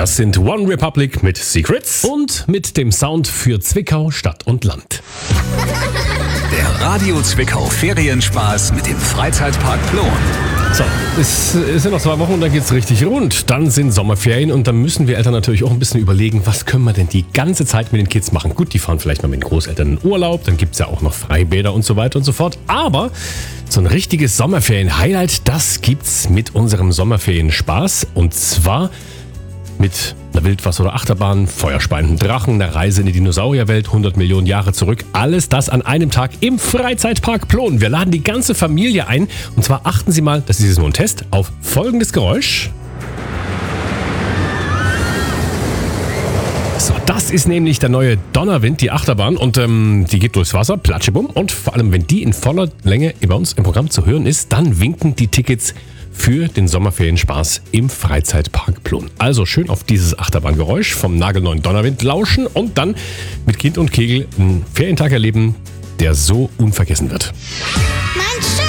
Das sind One Republic mit Secrets und mit dem Sound für Zwickau, Stadt und Land. Der Radio Zwickau Ferienspaß mit dem Freizeitpark Plon. So, es sind noch 2 Wochen und dann geht's richtig rund. Dann sind Sommerferien und dann müssen wir Eltern natürlich auch ein bisschen überlegen, was können wir denn die ganze Zeit mit den Kids machen. Gut, die fahren vielleicht mal mit den Großeltern in Urlaub, dann gibt's ja auch noch Freibäder und so weiter und so fort. Aber so ein richtiges Sommerferien-Highlight, das gibt's mit unserem Sommerferien-Spaß. Und zwar mit einer Wildwasser- oder Achterbahn, feuerspeienden Drachen, einer Reise in die Dinosaurierwelt, 100 Millionen Jahre zurück. Alles das an einem Tag im Freizeitpark Plon. Wir laden die ganze Familie ein. Und zwar achten Sie mal, das ist jetzt nur ein Test, auf folgendes Geräusch. So, das ist nämlich der neue Donnerwind, die Achterbahn. Und die geht durchs Wasser, platschebum. Und vor allem, wenn die in voller Länge bei uns im Programm zu hören ist, dann winken die Tickets für den Sommerferienspaß im Freizeitpark Plon. Also schön auf dieses Achterbahngeräusch vom nagelneuen Donnerwind lauschen und dann mit Kind und Kegel einen Ferientag erleben, der so unvergessen wird.